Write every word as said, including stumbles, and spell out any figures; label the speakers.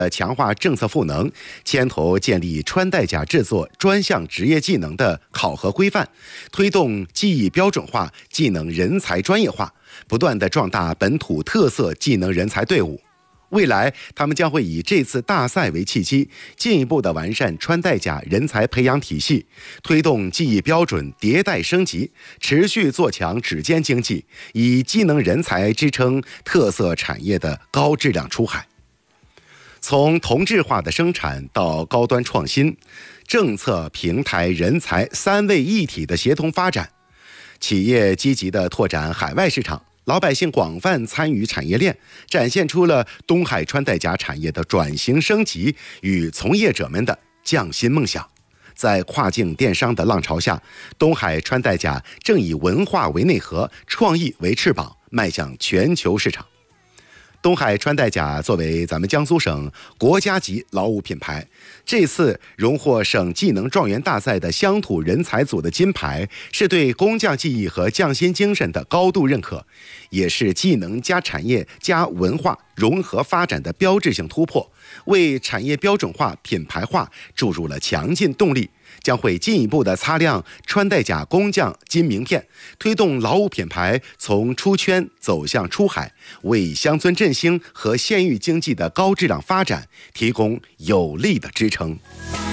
Speaker 1: 呃，强化政策赋能，牵头建立穿戴甲制作专项职业技能的考核规范，推动技艺标准化、技能人才专业化，不断地壮大本土特色技能人才队伍。未来，他们将会以这次大赛为契机，进一步地完善穿戴甲人才培养体系，推动技艺标准迭代升级，持续做强指尖经济，以技能人才支撑特色产业的高质量出海。从同质化的生产到高端创新，政策、平台、人才三位一体的协同发展，企业积极地拓展海外市场，老百姓广泛参与产业链，展现出了东海穿戴甲产业的转型升级与从业者们的匠心梦想。在跨境电商的浪潮下，东海穿戴甲正以文化为内核，创意为翅膀，迈向全球市场。东海穿戴甲作为咱们江苏省国家级劳务品牌，这次荣获省技能状元大赛的乡土人才组的金牌，是对工匠技艺和匠心精神的高度认可，也是技能加产业加文化融合发展的标志性突破，为产业标准化、品牌化注入了强劲动力，将会进一步的擦亮穿戴甲工匠金名片，推动劳务品牌从出圈走向出海，为乡村振兴和县域经济的高质量发展提供有力的支撑。